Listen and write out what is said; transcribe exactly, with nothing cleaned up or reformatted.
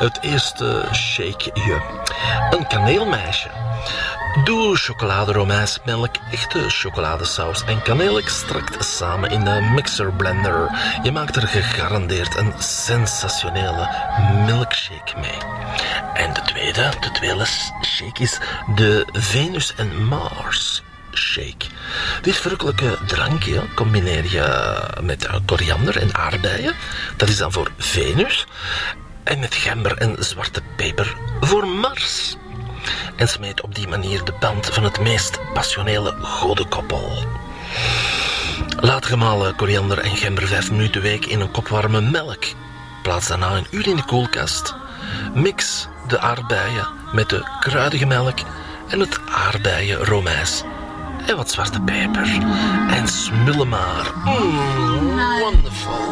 Het eerste shakeje. Een kaneelmeisje. Doe chocoladeroomijsmelk, echte chocoladesaus en kaneelextract samen in de mixerblender. Je maakt er gegarandeerd een sensationele milkshake mee. En de tweede, de tweede shake is de Venus en Mars shake. Dit verrukkelijke drankje combineer je met koriander en aardbeien. Dat is dan voor Venus. En met gember en zwarte peper voor Mars. En smeet op die manier de band van het meest passionele godenkoppel. Laat gemalen koriander en gember vijf minuten weken in een kop warme melk. Plaats daarna een uur in de koelkast. Mix de aardbeien met de kruidige melk en het aardbeienroomijs. En wat zwarte peper. En smullen maar. Mm, wonderful.